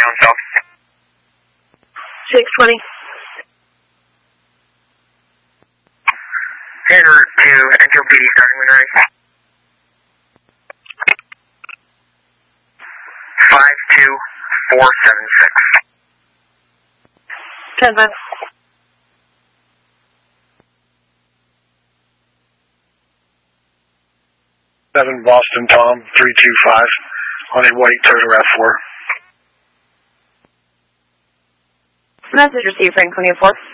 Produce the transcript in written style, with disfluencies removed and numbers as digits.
ground, South. 620. Header to NTOPD starting when ready. 52476. 10-5. Boston Tom 325 on a white Toyota RAV4. Message received, Frank 24.